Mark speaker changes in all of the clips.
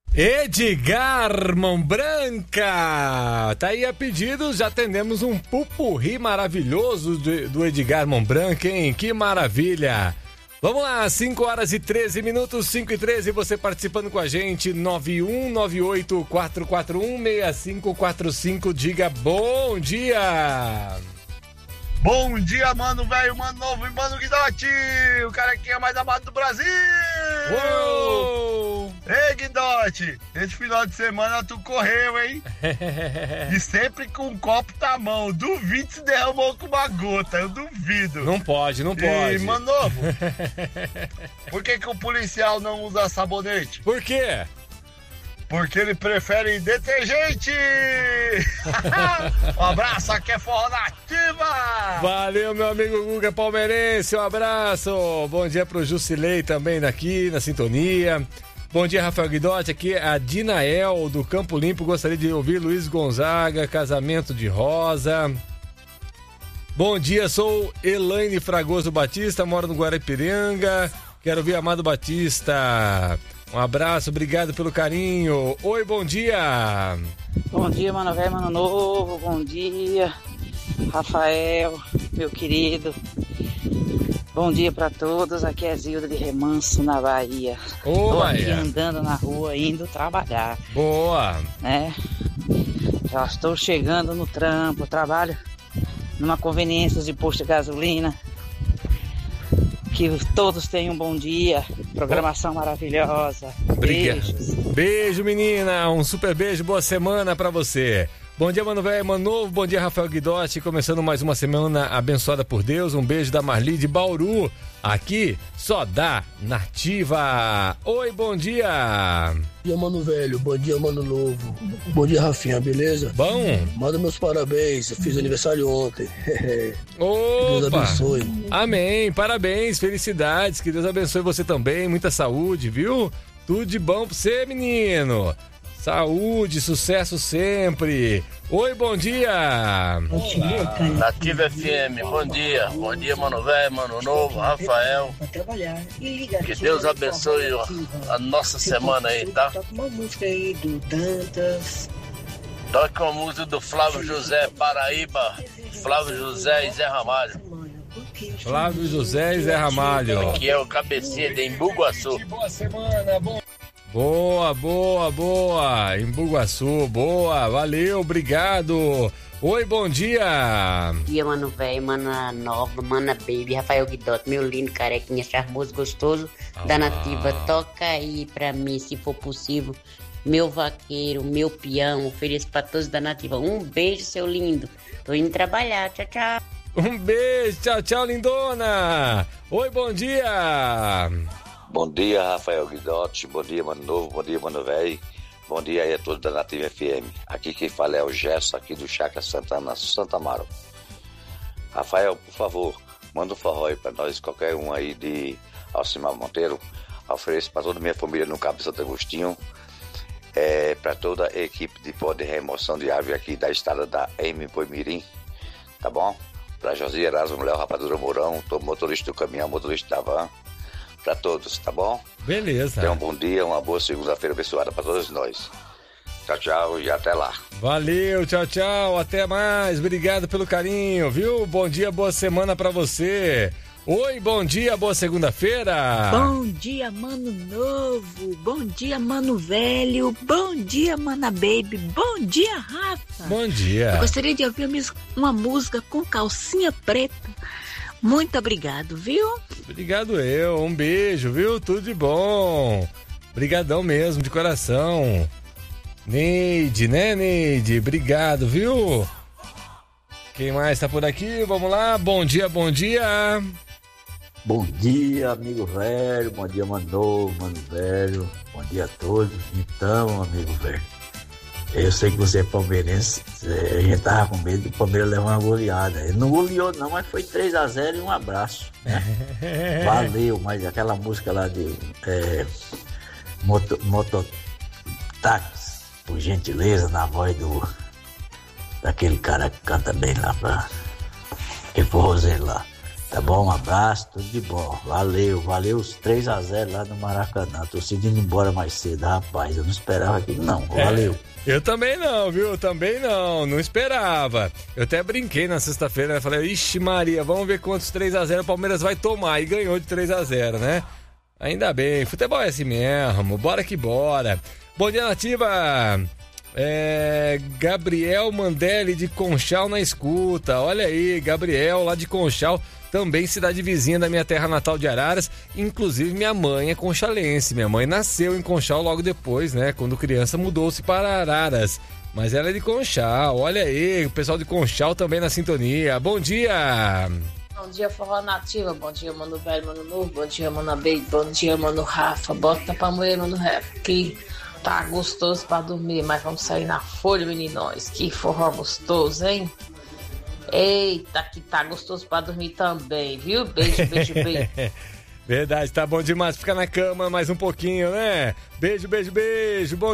Speaker 1: Edgar Mão Branca, tá aí a pedido, já atendemos um pupurri maravilhoso do Edgar Mão Branca, hein? Que maravilha! Vamos lá, 5h13, 5h13, você participando com a gente, 9198-441-6545, diga bom dia!
Speaker 2: Bom dia, mano velho, mano novo e mano Guidotti, o carequinha mais amado do Brasil!
Speaker 1: Uou!
Speaker 2: Ei, Guidotti, esse final de semana tu correu, hein? E sempre com um copo na mão, duvido se derramou com uma gota, eu duvido.
Speaker 1: Não pode.
Speaker 2: E, mano novo, por que o policial não usa sabonete?
Speaker 1: Por quê?
Speaker 2: Porque ele prefere detergente! Um abraço, aqui é Forró Nativa!
Speaker 1: Valeu, meu amigo Guga Palmeirense, um abraço! Bom dia pro Jusilei também aqui na sintonia. Bom dia, Rafael Guidotti, aqui é a Dinael do Campo Limpo, gostaria de ouvir Luiz Gonzaga, Casamento de Rosa. Bom dia, sou Elaine Fragoso Batista, moro no Guarapiranga, quero ouvir Amado Batista. Um abraço, obrigado pelo carinho. Oi, bom dia.
Speaker 3: Bom dia, mano velho, mano novo. Bom dia, Rafael, meu querido. Bom dia pra todos. Aqui é Zilda de Remanso, na Bahia. Tô aqui andando na rua, indo trabalhar.
Speaker 1: Boa.
Speaker 3: Né? Já estou chegando no trampo. Trabalho numa conveniência de posto de gasolina. Que todos tenham um bom dia, programação maravilhosa. Beijos.
Speaker 1: Beijo, menina, um super beijo, boa semana pra você. Bom dia, mano velho, mano novo, bom dia, Rafael Guidotti, começando mais uma semana abençoada por Deus, um beijo da Marli de Bauru, aqui só dá Nativa. Oi, bom dia.
Speaker 4: Bom dia, mano velho, bom dia, mano novo, bom dia, Rafinha, beleza?
Speaker 1: Bom.
Speaker 4: Manda meus parabéns, eu fiz aniversário ontem.
Speaker 1: Opa.
Speaker 4: Que Deus abençoe.
Speaker 1: Amém, parabéns, felicidades, que Deus abençoe você também, muita saúde, viu? Tudo de bom pra você, menino. Saúde, sucesso sempre. Oi, bom dia.
Speaker 5: Nativa FM, bom dia. Bom dia, mano velho, mano novo, Rafael. Que Deus abençoe a nossa semana aí, tá?
Speaker 6: Toca uma música aí do Dantas.
Speaker 5: Toca uma música do Flávio José, Paraíba. Flávio José e Zé Ramalho.
Speaker 1: Flávio José e Zé Ramalho.
Speaker 5: Aqui é o cabecinha de Embu-Guaçu.
Speaker 1: Boa semana, bom. Boa, em Bugaçu, boa, valeu, obrigado. Oi, bom dia.
Speaker 7: Bom dia, mano velho, mana nova, mana baby, Rafael Guidotti, meu lindo carequinha, charmoso, gostoso, da Nativa. Toca aí pra mim, se for possível, meu vaqueiro, meu peão, ofereço pra todos da Nativa. Um beijo, seu lindo, tô indo trabalhar, tchau, tchau.
Speaker 1: Um beijo, tchau, tchau, lindona. Oi, bom dia.
Speaker 8: Bom dia, Rafael Guidotti, bom dia, mano novo, bom dia, mano velho, bom dia aí a todos da Nativa FM. Aqui quem fala é o Gerson, aqui do Chácara Santana, Santa Amaro. Rafael, por favor, manda um forró aí pra nós, qualquer um aí de Alcimar Monteiro. Ofereço pra toda a minha família no Cabo Santo Agostinho, pra toda a equipe de pó de remoção de árvore aqui da estrada da M. Boimirim, tá bom? Pra José Erasmo, Léo Rapadura Mourão, todo motorista do caminhão, motorista da van. Pra todos, tá bom?
Speaker 1: Beleza.
Speaker 8: Tenham um bom dia, uma boa segunda-feira abençoada pra todos nós. Tchau, tchau e até lá.
Speaker 1: Valeu, tchau, tchau, até mais. Obrigado pelo carinho, viu? Bom dia, boa semana pra você. Oi, bom dia, boa segunda-feira.
Speaker 9: Bom dia, mano novo. Bom dia, mano velho. Bom dia, mana baby. Bom dia, Rafa.
Speaker 1: Bom dia.
Speaker 9: Eu gostaria de ouvir uma música com calcinha preta. Muito obrigado, viu?
Speaker 1: Obrigado eu, um beijo, viu? Tudo de bom. Obrigadão mesmo, de coração. Neide, né, Neide? Obrigado, viu? Quem mais tá por aqui? Vamos lá, bom dia, bom dia.
Speaker 10: Bom dia, amigo velho, bom dia, mano novo, mano velho. Bom dia a todos. Então, amigo velho, eu sei que você é palmeirense, a gente tava com medo do Palmeiras levar uma goleada. Ele não goleou não, mas foi 3-0 e um abraço, né? Valeu, mas aquela música lá de Mototáxi, por gentileza, na voz daquele cara que canta bem lá aquele forrozeiro lá. Tá bom? Um abraço, tudo de bom. Valeu os 3-0 lá no Maracanã. Tô seguindo embora mais cedo, rapaz. Eu não esperava aquilo, não. Valeu.
Speaker 1: Eu também não, viu? Também não esperava. Eu até brinquei na sexta-feira, né? Falei, ixi Maria, vamos ver quantos 3-0 o Palmeiras vai tomar. E ganhou de 3-0, né? Ainda bem, futebol é assim mesmo, bora que bora. Bom dia, Nativa. Gabriel Mandelli de Conchal na escuta. Olha aí, Gabriel lá de Conchal, também cidade vizinha da minha terra natal de Araras. Inclusive minha mãe é conchalense, minha mãe nasceu em Conchal logo depois, né? Quando criança mudou-se para Araras, mas ela é de Conchal. Olha aí, o pessoal de Conchal também na sintonia. Bom dia.
Speaker 11: Bom dia, Forró Nativa. Bom dia, Mano Velho, Mano Novo. Bom dia, Mano Baby. Bom dia, Mano Rafa. Bota pra moer, Mano Rafa, que tá gostoso pra dormir, mas vamos sair na folha, meninos. Que forró gostoso, hein? Eita, que tá gostoso pra dormir também, viu? Beijo, beijo, beijo.
Speaker 1: Verdade, tá bom demais ficar na cama mais um pouquinho, né? Beijo, beijo, beijo. Bom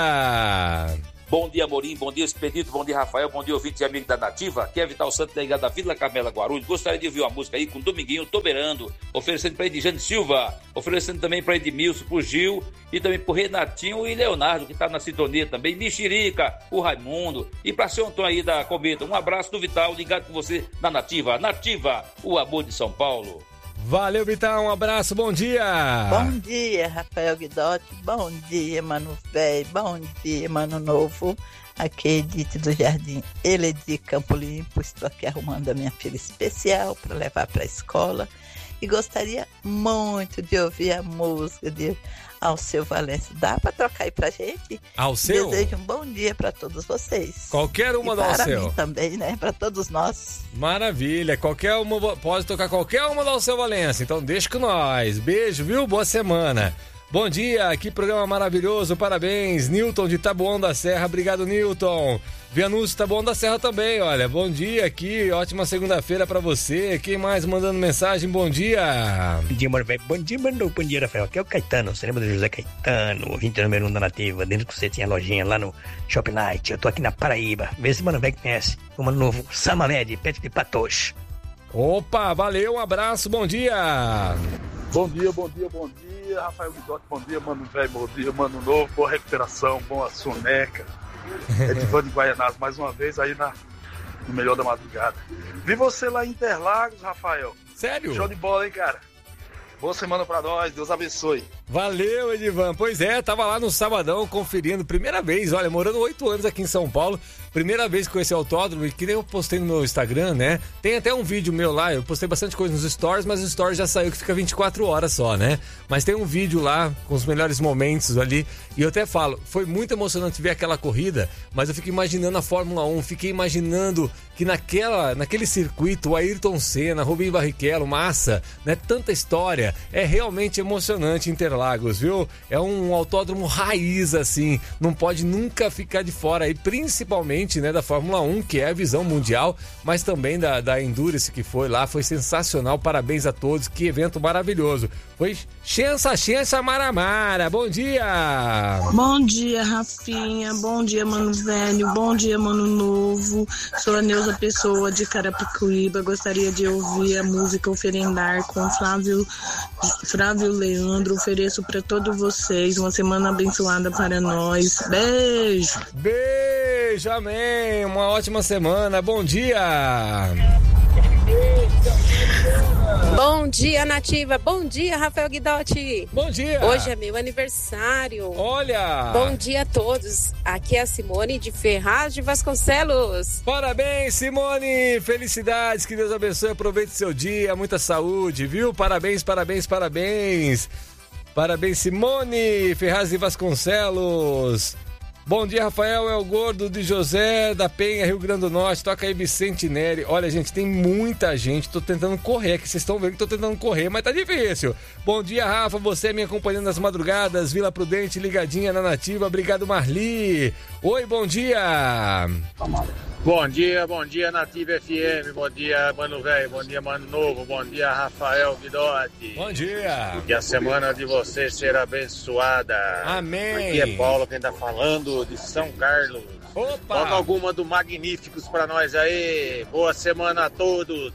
Speaker 1: dia.
Speaker 12: Bom dia, Amorim, bom dia, Expedito, bom dia, Rafael, bom dia, ouvinte e amigo da Nativa, aqui é Vital Santos da Igreja da Vila Camela Guarulhos. Gostaria de ouvir uma música aí com Dominguinho Toberando, oferecendo para Edjane Silva, oferecendo também para Edmilson, pro Gil e também pro Renatinho e Leonardo, que tá na sintonia também, Mexerica, o Raimundo e para seu Antônio aí da Cometa. Um abraço do Vital, ligado com você na Nativa. Nativa, o amor de São Paulo.
Speaker 1: Valeu, Vital, um abraço, bom dia!
Speaker 13: Bom dia, Rafael Guidotti, bom dia, Mano Velho, bom dia, Mano Novo, aqui é Edith do Jardim Eledi Campo Limpo, estou aqui arrumando a minha filha especial para levar para a escola e gostaria muito de ouvir a música de Alceu Valença. Dá para trocar aí pra gente?
Speaker 1: Alceu?
Speaker 13: Desejo um bom dia para todos vocês.
Speaker 1: Qualquer uma do Alceu.
Speaker 13: Para mim também, né? Para todos nós.
Speaker 1: Maravilha, qualquer uma, pode tocar qualquer uma do Alceu Valença, então deixa com nós. Beijo, viu? Boa semana. Bom dia, que programa maravilhoso, parabéns. Newton de Taboão da Serra, obrigado, Newton. Vianúcio Taboão da Serra também, olha, bom dia aqui, ótima segunda-feira pra você. Quem mais mandando mensagem, bom dia.
Speaker 14: Bom dia, mano, bom dia, mano, bom dia, Rafael. Aqui é o Caetano, você lembra do José Caetano, ouvinte número 1 da Nativa, dentro que você tinha lojinha lá no Shopping Night. Eu tô aqui na Paraíba, vê se o Mano Velho conhece o Mano Novo, Samamed, Pet de Patos.
Speaker 1: Opa, valeu, um abraço, bom dia.
Speaker 15: Bom dia, Rafael Guidotti, bom dia, Mano Velho, bom dia, Mano Novo, boa recuperação, boa soneca. Edivan de Guaianás, mais uma vez aí no melhor da madrugada. Vi você lá em Interlagos, Rafael.
Speaker 1: Sério?
Speaker 15: Show de bola, hein, cara? Boa semana pra nós, Deus abençoe.
Speaker 1: Valeu, Edivan. Pois é, tava lá no sabadão conferindo, primeira vez, olha, morando 8 anos aqui em São Paulo, primeira vez que conheci o autódromo, e que nem eu postei no meu Instagram, né? Tem até um vídeo meu lá, eu postei bastante coisa nos stories, mas o stories já saiu que fica 24 horas só, né? Mas tem um vídeo lá com os melhores momentos ali, e eu até falo, foi muito emocionante ver aquela corrida, mas eu fico imaginando a Fórmula 1, fiquei imaginando que naquele circuito, o Ayrton Senna, Rubinho Barrichello, Massa, né? Tanta história, é realmente emocionante Interlagos, viu? É um autódromo raiz, assim, não pode nunca ficar de fora aí, principalmente, né, da Fórmula 1, que é a visão mundial, mas também da Endurance que foi lá, foi sensacional, parabéns a todos, que evento maravilhoso. Foi Xença Maramara, bom dia!
Speaker 16: Bom dia, Rafinha, bom dia, Mano Velho, bom dia, Mano Novo, sou a Neuza Pessoa de Carapicuíba, gostaria de ouvir a música Oferendar com Flávio Leandro, ofereço para todos vocês, uma semana abençoada para nós, beijo!
Speaker 1: Beijo, amém, uma ótima semana, bom dia!
Speaker 17: Bom dia, Nativa. Bom dia, Rafael Guidotti.
Speaker 1: Bom dia.
Speaker 17: Hoje é meu aniversário.
Speaker 1: Olha.
Speaker 17: Bom dia a todos. Aqui é a Simone de Ferraz de Vasconcelos.
Speaker 1: Parabéns, Simone. Felicidades, que Deus abençoe. Aproveite seu dia, muita saúde, viu? Parabéns, parabéns, parabéns. Parabéns, Simone Ferraz de Vasconcelos. Bom dia, Rafael, é o Gordo de José da Penha, Rio Grande do Norte, toca aí Vicente Neri. Olha, gente, tem muita gente, tô tentando correr aqui, vocês estão vendo que tô tentando correr, mas tá difícil. Bom dia, Rafa, você é minha companhia nas madrugadas, Vila Prudente, ligadinha na Nativa, obrigado, Marli. Oi, bom dia.
Speaker 18: Bom dia, Nativa FM, bom dia, Mano Velho, bom dia, Mano Novo, bom dia, Rafael Guidotti.
Speaker 1: Bom dia.
Speaker 18: Que a semana de vocês será abençoada.
Speaker 1: Amém.
Speaker 18: Aqui é Paulo quem tá falando, de São Carlos.
Speaker 1: Opa.
Speaker 18: Toca alguma do Magníficos pra nós aí. Boa semana a todos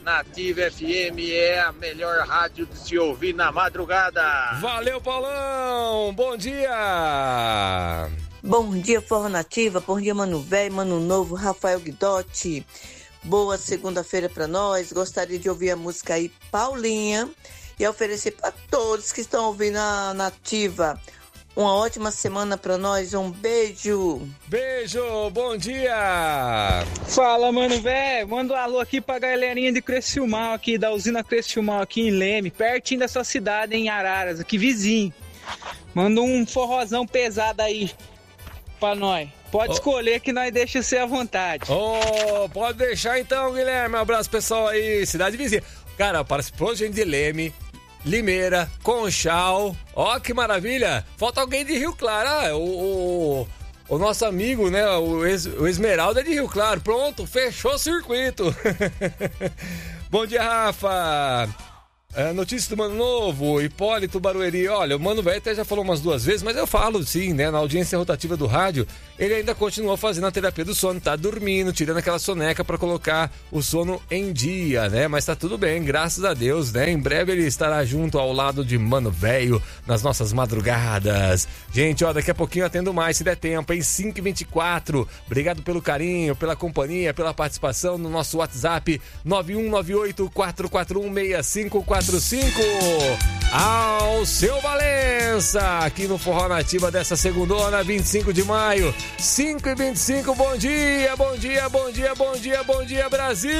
Speaker 18: Nativa FM é a melhor rádio de se ouvir na madrugada.
Speaker 1: Valeu, Paulão! Bom dia!
Speaker 19: Bom dia, Forró Nativa. Bom dia, Mano Velho, Mano Novo, Rafael Guidotti. Boa segunda-feira pra nós. Gostaria de ouvir a música aí, Paulinha, e oferecer para todos que estão ouvindo a Nativa. Uma ótima semana pra nós. Um beijo.
Speaker 1: Beijo, bom dia.
Speaker 20: Fala, Mano Velho. Manda um alô aqui pra galerinha de Criciúmal aqui, da usina Criciúmal aqui em Leme, pertinho da sua cidade, em Araras, aqui vizinho. Manda um forrozão pesado aí pra nós. Pode escolher que nós deixamos você à vontade.
Speaker 1: Pode deixar então, Guilherme. Um abraço, pessoal aí, cidade vizinha. Cara, participou gente de Leme, Limeira, Conchal. Ó, que maravilha. Falta alguém de Rio Claro. O nosso amigo, né, o Esmeralda é de Rio Claro. Pronto, fechou o circuito. Bom dia, Rafa. Notícia do Mano Novo, Hipólito Barueri. Olha, o Mano Velho até já falou umas 2 vezes, mas eu falo sim, né? Na audiência rotativa do rádio, ele ainda continua fazendo a terapia do sono, tá dormindo, tirando aquela soneca pra colocar o sono em dia, né? Mas tá tudo bem, graças a Deus, né? Em breve ele estará junto ao lado de Mano Velho nas nossas madrugadas. Gente, ó, daqui a pouquinho eu atendo mais, se der tempo, em 5h24. Obrigado pelo carinho, pela companhia, pela participação no nosso WhatsApp 9198-441-6545. Ao seu Valença, aqui no Forró Nativa dessa segundona, 25 de maio, 5h25. Bom dia, bom dia, bom dia, bom dia, bom dia, Brasil!